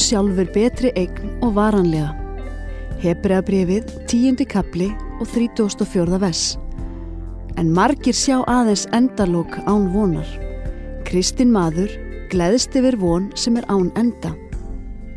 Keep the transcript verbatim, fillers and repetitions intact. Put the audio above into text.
sjálfur betri eign og varanlega. Hebreabréfið, tíundi kafli og þrítugasta og fjórða vers. En margir sjá aðeins endalok án vonar. Kristinn maður gleðst yfir von sem er án enda.